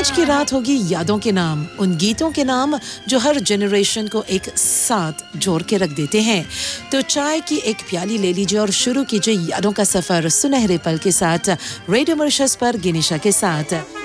आज की रात होगी यादों के नाम, उन गीतों के नाम जो हर जनरेशन को एक साथ जोड़ के रख देते हैं। तो चाय की एक प्याली ले लीजिए और शुरू कीजिए यादों का सफर सुनहरे पल के साथ रेडियो मॉरिशस पर गिनिशा के साथ।